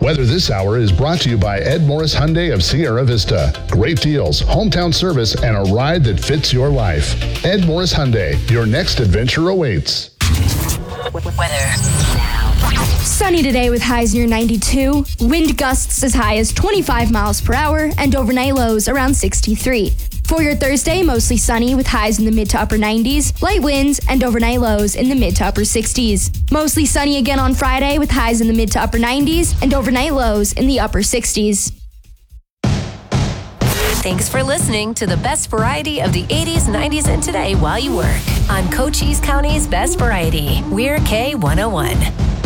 Weather this hour is brought to you by Ed Morris Hyundai of Sierra Vista. Great deals, hometown service, and a ride that fits your life. Ed Morris Hyundai, your next adventure awaits. Weather now. Sunny today with highs near 92. Wind gusts as high as 25 miles per hour and overnight lows around 63. For your Thursday, mostly sunny with highs in the mid to upper 90s, light winds, and overnight lows in the mid to upper 60s. Mostly sunny again on Friday with highs in the mid to upper 90s and overnight lows in the upper 60s. Thanks for listening to the best variety of the 80s, 90s, and today while you work on Cochise County's Best Variety. We're K101.